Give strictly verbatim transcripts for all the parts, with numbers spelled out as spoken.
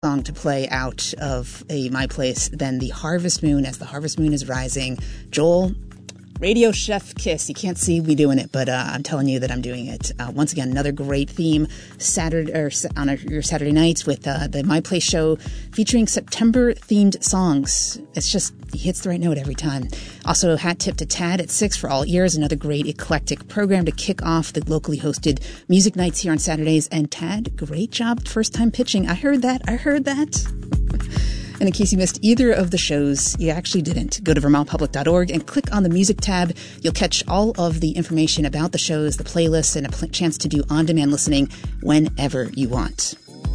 song to play out of a My Place than the Harvest Moon as the Harvest Moon is rising. Joel, Radio Chef Kiss. You can't see me doing it, but uh, I'm telling you that I'm doing it. Uh, once again, another great theme Saturday or on a, your Saturday nights with uh, the My Place show featuring September-themed songs. It's just, he hits the right note every time. Also, hat tip to Tad at six for all ears. Another great eclectic program to kick off the locally hosted music nights here on Saturdays. And Tad, great job first time pitching. I heard that. I heard that. And in case you missed either of the shows, you actually didn't, go to vermont public dot org and click on the music tab. You'll catch all of the information about the shows, the playlists, and a pl- chance to do on-demand listening whenever you want.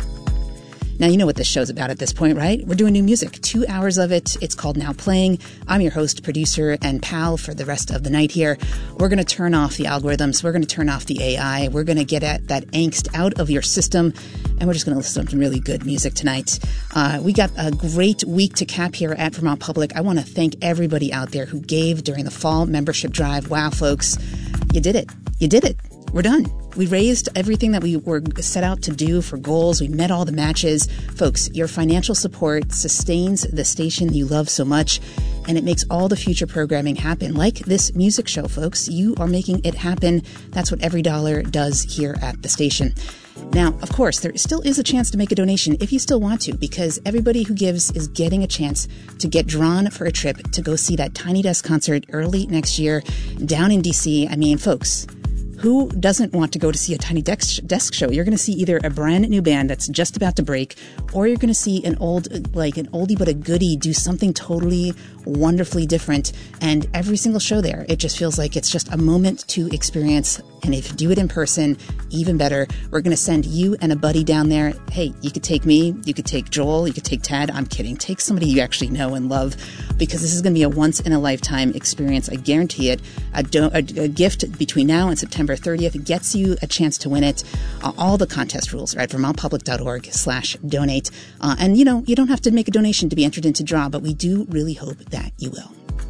Now, you know what this show's about at this point, right? We're doing new music, two hours of it. It's called Now Playing. I'm your host, producer, and pal for the rest of the night here. We're going to turn off the algorithms. We're going to turn off the A I. We're going to get at that angst out of your system. And we're just going to listen to some really good music tonight. Uh, we got a great week to cap here at Vermont Public. I want to thank everybody out there who gave during the fall membership drive. Wow, folks, you did it. You did it. We're done. We raised everything that we were set out to do for goals. We met all the matches. Folks, your financial support sustains the station you love so much, and it makes all the future programming happen. Like this music show, folks. You are making it happen. That's what every dollar does here at the station. Now, of course, there still is a chance to make a donation if you still want to, because everybody who gives is getting a chance to get drawn for a trip to go see that Tiny Desk concert early next year down in D C. I mean, folks, who doesn't want to go to see a Tiny Desk, desk show? You're going to see either a brand new band that's just about to break, or you're going to see an old, like an oldie but a goodie do something totally wonderfully different. And every single show there, it just feels like it's just a moment to experience. And if you do it in person, even better. We're going to send you and a buddy down there. Hey, you could take me, you could take Joel, you could take Tad. I'm kidding. Take somebody you actually know and love, because this is going to be a once-in-a-lifetime experience. I guarantee it. A, do- a, a gift between now and September thirtieth gets you a chance to win it. Uh, all the contest rules are at vermont public dot org slash donate. Uh, and, you know, you don't have to make a donation to be entered into draw, but we do really hope that you will.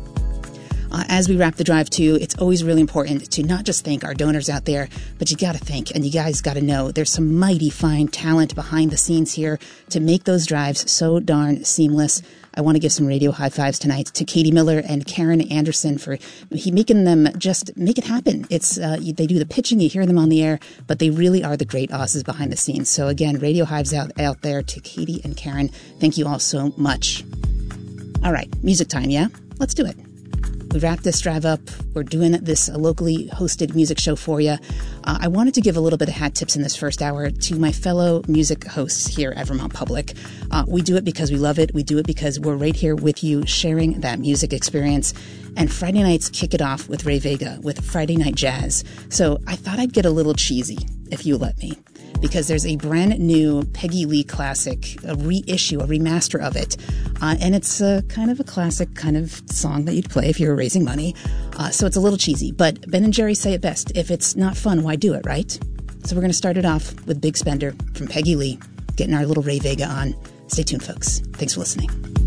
Uh, as we wrap the drive too, it's always really important to not just thank our donors out there, but you got to thank, and you guys got to know, there's some mighty fine talent behind the scenes here to make those drives so darn seamless. I want to give some radio high fives tonight to Katie Miller and Karen Anderson for he making them just make it happen. It's uh, they do the pitching, you hear them on the air, but they really are the great Aussies behind the scenes. So again, radio hives out, out there to Katie and Karen. Thank you all so much. All right, music time, yeah? Let's do it. We wrap this drive up. We're doing this locally hosted music show for you. Uh, I wanted to give a little bit of hat tips in this first hour to my fellow music hosts here at Vermont Public. Uh, we do it because we love it. We do it because we're right here with you sharing that music experience. And Friday nights kick it off with Ray Vega with Friday Night Jazz. So I thought I'd get a little cheesy, if you let me, because there's a brand new Peggy Lee classic, a reissue, a remaster of it. Uh, and it's a kind of a classic kind of song that you'd play if you were raising money. Uh, so it's a little cheesy, but Ben and Jerry say it best. If it's not fun, why do it, right? So we're going to start it off with Big Spender from Peggy Lee, getting our little Ray Vega on. Stay tuned, folks. Thanks for listening.